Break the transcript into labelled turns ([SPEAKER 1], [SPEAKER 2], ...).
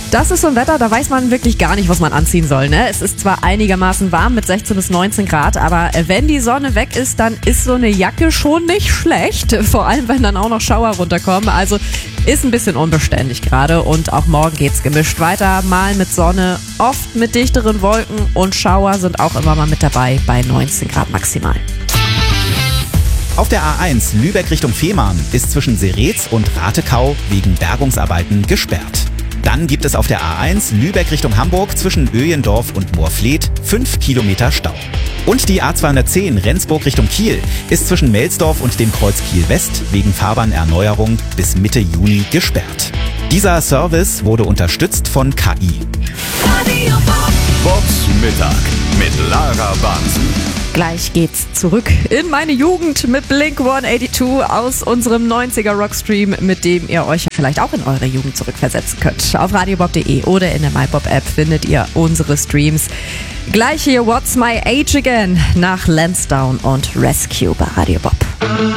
[SPEAKER 1] Das ist so ein Wetter, da weiß man wirklich gar nicht, was man anziehen soll. Ne? Es ist zwar einigermaßen warm mit 16 bis 19 Grad, aber wenn die Sonne weg ist, dann ist so eine Jacke schon nicht schlecht. Vor allem, wenn dann auch noch Schauer runterkommen. Also ist ein bisschen unbeständig gerade und auch morgen geht's gemischt weiter. Mal mit Sonne, oft mit dichteren Wolken und Schauer sind auch immer mal mit dabei bei 19 Grad maximal.
[SPEAKER 2] Auf der A1 Lübeck Richtung Fehmarn ist zwischen Seretz und Ratekau wegen Bergungsarbeiten gesperrt. Dann gibt es auf der A1 Lübeck Richtung Hamburg zwischen Öjendorf und Moorfleet 5 Kilometer Stau. Und die A210 Rendsburg Richtung Kiel ist zwischen Melsdorf und dem Kreuz Kiel West wegen Fahrbahnerneuerung bis Mitte Juni gesperrt. Dieser Service wurde unterstützt von KI.
[SPEAKER 3] Bobs Mittag mit Lara Bansen.
[SPEAKER 1] Gleich geht's zurück in meine Jugend mit Blink 182 aus unserem 90er Rockstream, mit dem ihr euch vielleicht auch in eure Jugend zurückversetzen könnt. Auf radiobob.de oder in der MyBob-App findet ihr unsere Streams. Gleich hier What's My Age Again nach Lansdowne und Rescue bei Radio Bob.